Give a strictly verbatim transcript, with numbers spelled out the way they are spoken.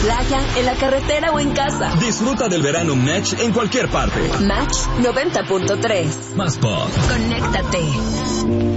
playa, en la carretera o en casa. Disfruta del verano Match en cualquier parte. Match noventa punto tres. Más pop. Conéctate.